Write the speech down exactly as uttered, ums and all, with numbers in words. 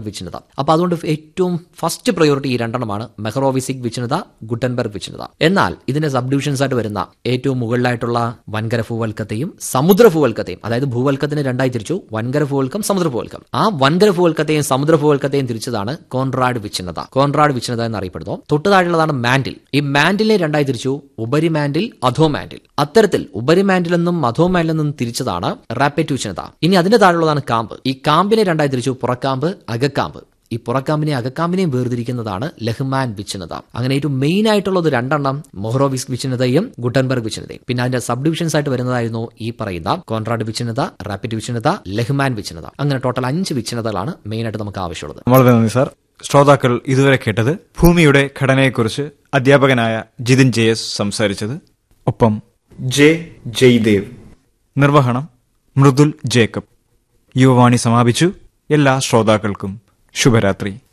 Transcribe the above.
വിച്ഛിന്നത. അപ്പൊ അതുകൊണ്ട് ഏറ്റവും ഫസ്റ്റ് പ്രയോറിറ്റി ഈ രണ്ടെണ്ണമാണ്, മെഹ്റോവിസിക് വിച്ഛിന്നത, ഗുട്ടൻബർഗ് വിച്ഛിന്നത. എന്നാൽ ഇതിന്റെ സബ് ഡിവിഷൻസ് ആയിട്ട് വരുന്ന ഏറ്റവും മുകളിലായിട്ടുള്ള വൻകര ഭൂവൽക്കത്തെയും സമുദ്ര ഭൂവൽക്കത്തെയും, അതായത് ഭൂവൽക്കത്തിന് രണ്ടായി തിരിച്ചു, വൻകര ഭൂവൽക്കം, സമുദ്ര ഭൂവൽക്കം. ആ വൻകര ഭൂവൽക്കത്തെയും സമുദ്ര ഭൂവൽക്കത്തെയും തിരിച്ചതാണ് കോൺറാഡ് വിച്ഛിന്നത. കോൺറാഡ് വിച്ഛിന്നത എന്നറിയപ്പെടുന്നു. തൊട്ടു താഴെയുള്ളതാണ് മാൻഡിൽ. ഈ മാൻഡിലെ രണ്ടായി തിരിച്ചു, ഉപരി മാൻഡിൽ, അധോ മാൻഡിൽ. അത്തരത്തിൽ ഉപരി മാൻഡിൽ നിന്നും അധോ മാൻഡിൽ നിന്നും തിരിച്ചതാണ് റാപ്പറ്റ് വിച്ഛിന്നത. ഇനി അതിന്റെ താഴെയുള്ളതാണ് കാമ്പ്. ഈ കാമ്പിനെ രണ്ടായി തിരിച്ചു, പുറക്കാമ്പ്, അകക്കാമ്പ്. ഈ പുറക്കാമ്പിനെയും അകക്കാമ്പിനെയും വേർതിരിക്കുന്നതാണ് ലഹ്മാൻ വിച്ഛിന്നത. അങ്ങനെ ഏറ്റവും മെയിൻ ആയിട്ടുള്ളത് രണ്ടെണ്ണം, മൊഹ്റോവിസ്ക് വിച്ഛിന്നതയും ഗുട്ടൻബർഗ് വിച്ഛിന്നതയും. പിന്നെ അതിന്റെ സബ് ഡിവിഷൻസ് ആയിട്ട് വരുന്നതായിരുന്നു ഈ പറയുന്ന കോൺറാഡ് വിച്ഛിന്നത, റാപ്പിഡ് വിച്ഛിന്നത, ലഹ്മാൻ വിച്ഛിന്നത. അങ്ങനെ ടോട്ടൽ അഞ്ച് വിച്ഛിന്നതകളാണ് മെയിൻ ആയിട്ട് നമുക്ക് ആവശ്യമുള്ളത്. വളരെ നന്ദി സാർ. ശ്രോതാക്കൾ ഇതുവരെ കേട്ടത് ഭൂമിയുടെ ഘടനയെക്കുറിച്ച് അധ്യാപകനായ ജിതിൻ ജെ എസ് സംസാരിച്ചത്. ഒപ്പം ജെ ജയ്ദേവ്. നിർവഹണം മൃദുൽ ജേക്കബ്. യുവവാണി സമാപിച്ചു. എല്ലാ ശ്രോതാക്കൾക്കും ശുഭരാത്രി.